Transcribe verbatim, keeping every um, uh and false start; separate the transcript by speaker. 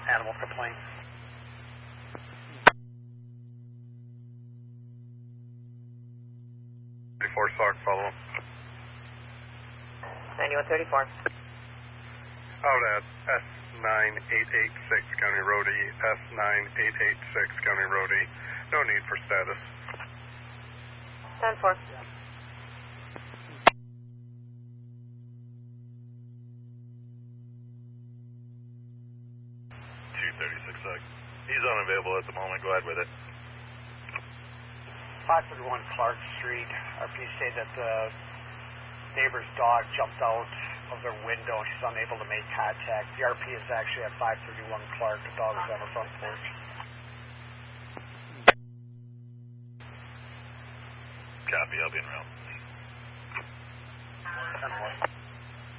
Speaker 1: animal complaints.
Speaker 2: thirty-four Sark, follow up.
Speaker 3: ninety-one thirty-four.
Speaker 2: Out at S nine eight eight six County Road E, S nine eight eight six County Road E. No need for status.
Speaker 3: ten four.
Speaker 4: two thirty-six Sark. He's unavailable at the moment. Go ahead with it.
Speaker 1: five thirty-one Clark Street. R P say that the neighbor's dog jumped out of their window. She's unable to make contact. The R P is actually at five thirty-one Clark. The dog is on her front porch.
Speaker 4: Copy. I'll be in route.
Speaker 1: ten four.